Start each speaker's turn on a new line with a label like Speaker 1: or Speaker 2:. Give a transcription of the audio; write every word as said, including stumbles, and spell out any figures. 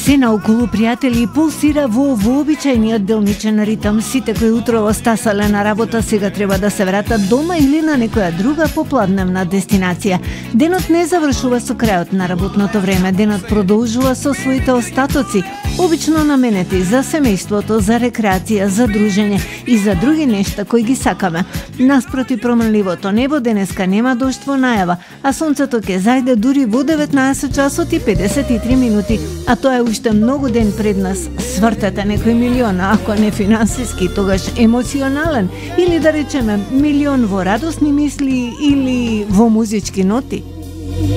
Speaker 1: Се наоколу пријатели пулсира во вообичајниот делничен ритм. Сите кои утрово стасале на работа сега треба да се вратат дома или на некоја друга попладневна дестинација. Денот не завршува со крајот на работното време, денот продолжува со своите остатоци, обично наменети за семејството, за рекреација, за дружење и за други нешта кои ги сакаме. Наспроти промнливото небо денеска нема дожд во најава, а сонцето ќе зајде дури во деветнаесет часот и педесет и три минути, а тоа е уште многу ден пред нас. Свртете некој милион, ако не финансиски, тогаш емоционален, или да речеме милион во радосни мисли или во музички ноти.